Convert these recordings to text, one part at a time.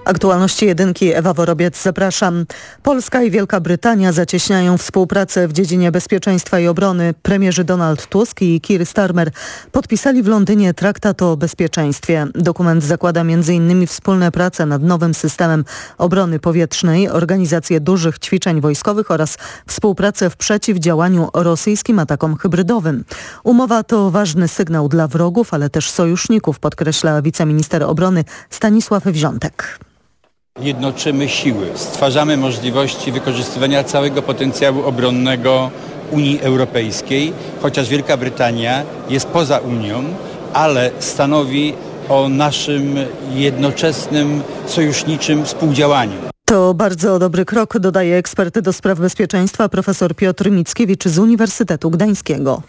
Aktualności jedynki, Ewa Worobiec, zapraszam. Polska i Wielka Brytania zacieśniają współpracę w dziedzinie bezpieczeństwa i obrony. Premierzy Donald Tusk i Keir Starmer podpisali w Londynie traktat o bezpieczeństwie. Dokument zakłada m.in. wspólne prace nad nowym systemem obrony powietrznej, organizację dużych ćwiczeń wojskowych oraz współpracę w przeciwdziałaniu rosyjskim atakom hybrydowym. Umowa to ważny sygnał dla wrogów, ale też sojuszników, podkreśla wiceminister obrony Stanisław Wziątek. Jednoczymy siły, stwarzamy możliwości wykorzystywania całego potencjału obronnego Unii Europejskiej, chociaż Wielka Brytania jest poza Unią, ale stanowi o naszym jednoczesnym sojuszniczym współdziałaniu. To bardzo dobry krok, dodaje ekspert do spraw bezpieczeństwa profesor Piotr Mickiewicz z Uniwersytetu Gdańskiego.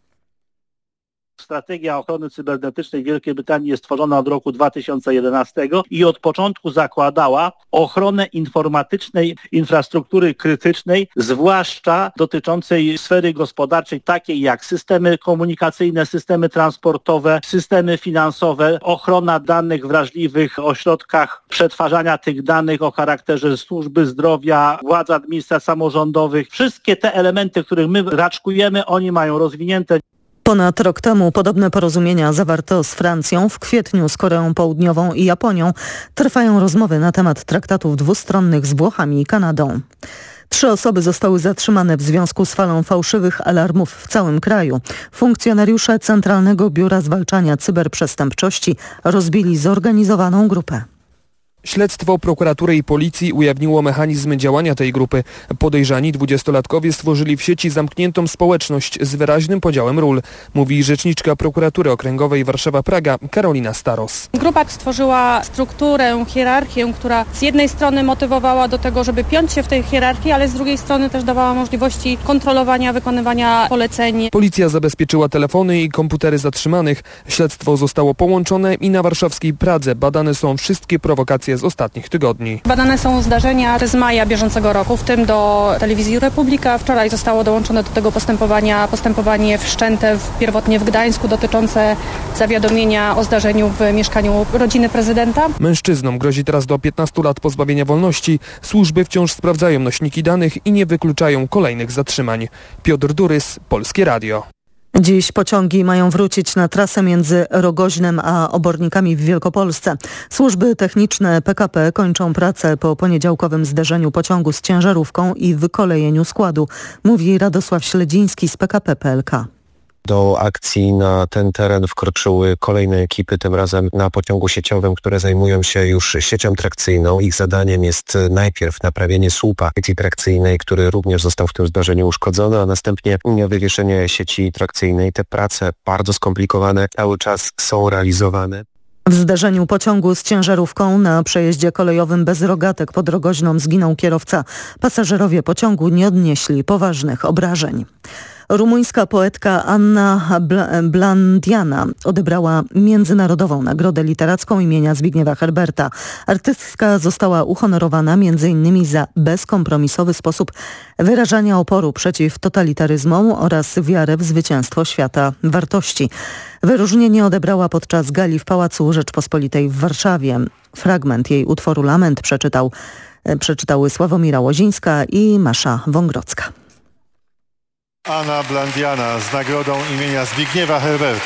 Strategia ochrony cybernetycznej Wielkiej Brytanii jest tworzona od roku 2011 i od początku zakładała ochronę informatycznej infrastruktury krytycznej, zwłaszcza dotyczącej sfery gospodarczej, takiej jak systemy komunikacyjne, systemy transportowe, systemy finansowe, ochrona danych wrażliwych o środkach przetwarzania tych danych o charakterze służby zdrowia, władz administracji samorządowych. Wszystkie te elementy, których my raczkujemy, oni mają rozwinięte. Ponad rok temu podobne porozumienia zawarto z Francją, w kwietniu z Koreą Południową i Japonią. Trwają rozmowy na temat traktatów dwustronnych z Włochami i Kanadą. 3 osoby zostały zatrzymane w związku z falą fałszywych alarmów w całym kraju. Funkcjonariusze Centralnego Biura Zwalczania Cyberprzestępczości rozbili zorganizowaną grupę. Śledztwo prokuratury i policji ujawniło mechanizmy działania tej grupy. Podejrzani 20-latkowie stworzyli w sieci zamkniętą społeczność z wyraźnym podziałem ról, mówi rzeczniczka prokuratury okręgowej Warszawa-Praga Karolina Staros. Grupa stworzyła strukturę, hierarchię, która z jednej strony motywowała do tego, żeby piąć się w tej hierarchii, ale z drugiej strony też dawała możliwości kontrolowania, wykonywania poleceń. Policja zabezpieczyła telefony i komputery zatrzymanych. Śledztwo zostało połączone i na warszawskiej Pradze badane są wszystkie prowokacje z ostatnich tygodni. Badane są zdarzenia z maja bieżącego roku, w tym do Telewizji Republika. Wczoraj zostało dołączone do tego postępowanie wszczęte pierwotnie w Gdańsku dotyczące zawiadomienia o zdarzeniu w mieszkaniu rodziny prezydenta. Mężczyznom grozi teraz do 15 lat pozbawienia wolności. Służby wciąż sprawdzają nośniki danych i nie wykluczają kolejnych zatrzymań. Piotr Durys, Polskie Radio. Dziś pociągi mają wrócić na trasę między Rogoźnem a Obornikami w Wielkopolsce. Służby techniczne PKP kończą pracę po poniedziałkowym zderzeniu pociągu z ciężarówką i wykolejeniu składu, mówi Radosław Śledziński z PKP PLK. Do akcji na ten teren wkroczyły kolejne ekipy, tym razem na pociągu sieciowym, które zajmują się już siecią trakcyjną. Ich zadaniem jest najpierw naprawienie słupa sieci trakcyjnej, który również został w tym zdarzeniu uszkodzony, a następnie wywieszenie sieci trakcyjnej. Te prace bardzo skomplikowane cały czas są realizowane. W zdarzeniu pociągu z ciężarówką na przejeździe kolejowym bez rogatek pod Rogoźną zginął kierowca. Pasażerowie pociągu nie odnieśli poważnych obrażeń. Rumuńska poetka Anna Blandiana odebrała Międzynarodową Nagrodę Literacką imienia Zbigniewa Herberta. Artystka została uhonorowana m.in. za bezkompromisowy sposób wyrażania oporu przeciw totalitaryzmom oraz wiarę w zwycięstwo świata wartości. Wyróżnienie odebrała podczas gali w Pałacu Rzeczpospolitej w Warszawie. Fragment jej utworu Lament przeczytały Sławomira Łozińska i Masza Wągrodzka. Anna Blandiana z nagrodą imienia Zbigniewa Herberta.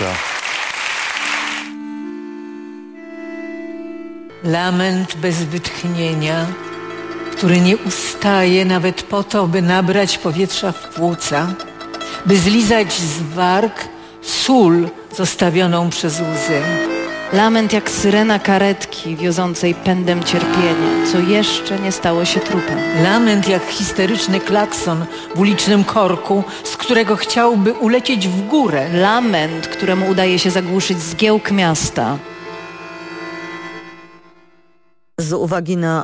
Lament bez wytchnienia, który nie ustaje nawet po to, by nabrać powietrza w płuca, by zlizać z warg sól zostawioną przez łzy. Lament jak syrena karetki wiozącej pędem cierpienia, co jeszcze nie stało się trupem. Lament jak histeryczny klakson w ulicznym korku, z którego chciałby ulecieć w górę. Lament, któremu udaje się zagłuszyć zgiełk miasta. Z uwagi na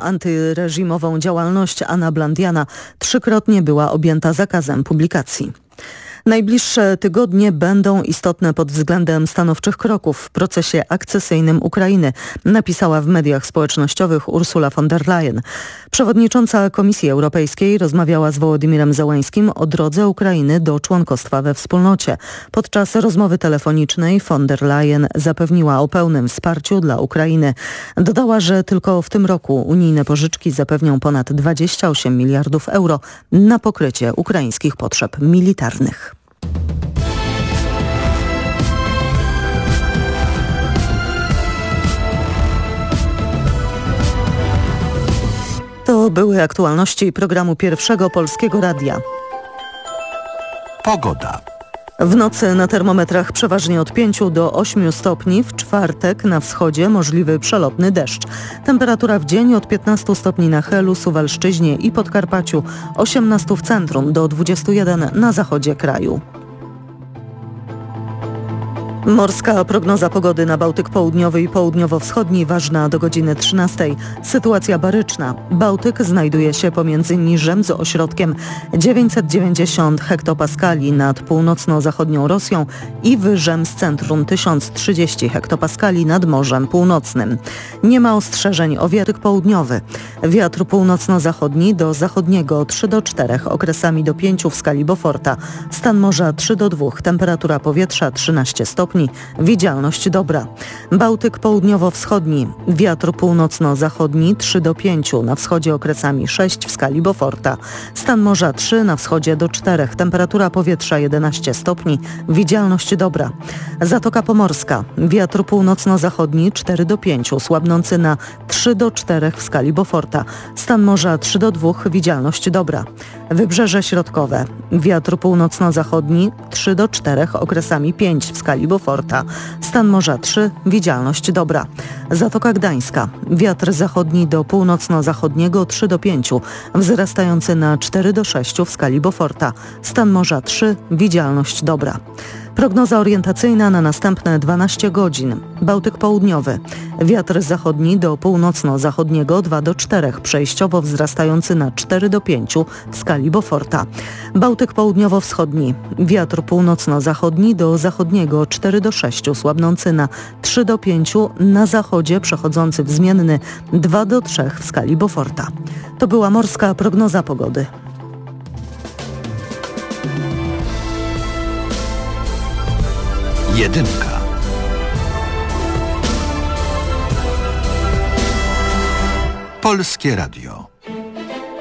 antyreżimową działalność Anna Blandiana 3-krotnie była objęta zakazem publikacji. Najbliższe tygodnie będą istotne pod względem stanowczych kroków w procesie akcesyjnym Ukrainy, napisała w mediach społecznościowych Ursula von der Leyen. Przewodnicząca Komisji Europejskiej rozmawiała z Wołodymirem Zełenskim o drodze Ukrainy do członkostwa we wspólnocie. Podczas rozmowy telefonicznej von der Leyen zapewniła o pełnym wsparciu dla Ukrainy. Dodała, że tylko w tym roku unijne pożyczki zapewnią ponad 28 miliardów euro na pokrycie ukraińskich potrzeb militarnych. To były aktualności programu Pierwszego Polskiego Radia. Pogoda. W nocy na termometrach przeważnie od 5 do 8 stopni, w czwartek na wschodzie możliwy przelotny deszcz. Temperatura w dzień od 15 stopni na Helu, Suwalszczyźnie i Podkarpaciu, 18 w centrum do 21 na zachodzie kraju. Morska prognoza pogody na Bałtyk Południowy i Południowo-Wschodni ważna do godziny 13. Sytuacja baryczna. Bałtyk znajduje się pomiędzy Niżem z ośrodkiem 990 hektopaskali nad północno-zachodnią Rosją i Wyżem z centrum 1030 hektopaskali nad Morzem Północnym. Nie ma ostrzeżeń o wiatr południowy. Wiatr północno-zachodni do zachodniego 3 do 4, okresami do 5 w skali Beauforta. Stan morza 3 do 2, temperatura powietrza 13 stopni. Widzialność dobra. Bałtyk południowo-wschodni. Wiatr północno-zachodni 3 do 5, na wschodzie okresami 6 w skali Beauforta. Stan morza 3, na wschodzie do 4, temperatura powietrza 11 stopni. Widzialność dobra. Zatoka Pomorska. Wiatr północno-zachodni 4 do 5, słabnący na 3 do 4 w skali Beauforta. Stan morza 3 do 2, widzialność dobra. Wybrzeże środkowe. Wiatr północno-zachodni 3 do 4, okresami 5 w skali Beauforta. Stan morza 3, widzialność dobra. Zatoka Gdańska. Wiatr zachodni do północno-zachodniego 3 do 5, wzrastający na 4 do 6 w skali Beauforta. Stan morza 3, widzialność dobra. Prognoza orientacyjna na następne 12 godzin. Bałtyk Południowy. Wiatr zachodni do północno-zachodniego 2 do 4, przejściowo wzrastający na 4 do 5 w skali Beauforta. Bałtyk Południowo-Wschodni. Wiatr północno-zachodni do zachodniego 4 do 6, słabnący na 3 do 5, na zachodzie przechodzący w zmienny 2 do 3 w skali Beauforta. To była morska prognoza pogody. Jedynka. Polskie Radio.